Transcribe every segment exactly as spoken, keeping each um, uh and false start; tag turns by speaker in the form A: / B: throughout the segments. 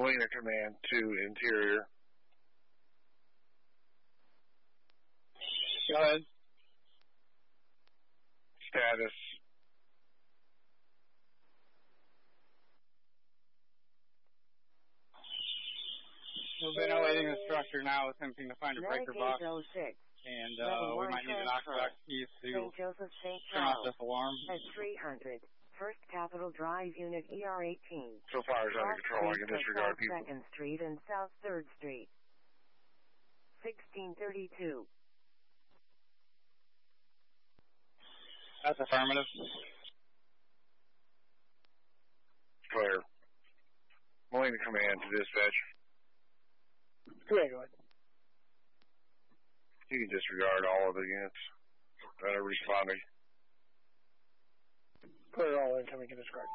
A: Molina Command to Interior.
B: Go ahead.
A: Status.
B: We've been awaiting the structure now, attempting to find a breaker box.
C: oh six.
B: And uh, we might need an octabox keys to
C: Saint Joseph, Saint
B: turn off
C: Charles.
B: this alarm.
C: At three hundred. First Capitol Drive, Unit E R eighteen.
A: So far as under control, I can disregard people.
C: second Street and South third Street. sixteen thirty-two.
B: That's affirmative.
A: Clear. Molina Command to dispatch.
D: Clear, go ahead.
A: You can disregard all of the units that are responding.
D: Clear all incoming and discard.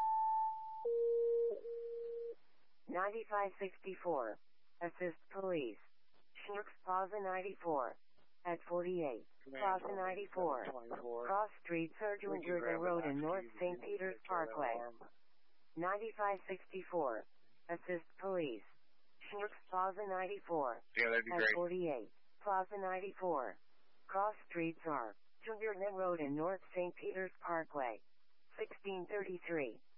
C: ninety-five sixty-four. Assist police. Schnucks Plaza ninety-four. At forty-eight. Plaza ninety-four. Cross Street, Sergeant Jurgen Road in North Saint Peter's Parkway. ninety-five sixty-four. Assist police. Schnucks Plaza ninety-four.
A: Yeah, that'd be
C: At
A: great.
C: forty-eight. Plaza ninety-four. Cross Streets are Jurgen Road in North Saint Peter's Parkway. sixteen thirty-three.